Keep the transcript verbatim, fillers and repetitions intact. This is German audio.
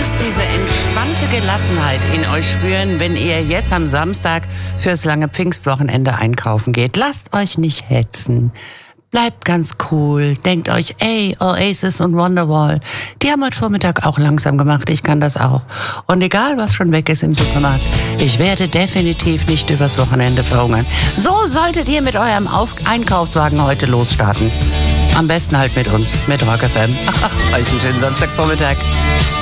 müsst diese entspannte Gelassenheit in euch spüren, wenn ihr jetzt am Samstag fürs lange Pfingstwochenende einkaufen geht. Lasst euch nicht hetzen. Bleibt ganz cool. Denkt euch, ey, Oasis und Wonderwall, die haben heute Vormittag auch langsam gemacht. Ich kann das auch. Und egal, was schon weg ist im Supermarkt, ich werde definitiv nicht übers Wochenende verhungern. So solltet ihr mit eurem Auf- Einkaufswagen heute losstarten. Am besten halt mit uns, mit Rock F M. Euch einen schönen Samstagvormittag.